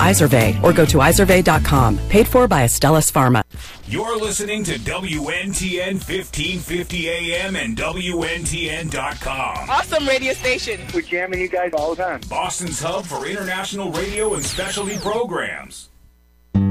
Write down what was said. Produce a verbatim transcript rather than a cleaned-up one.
Izervay or go to izervay dot com. Paid for by Astellas Pharma. You're listening to W N T N fifteen fifty A M and W N T N dot com. Awesome radio station. We're jamming you guys all the time. Boston's hub for international radio and specialty programs.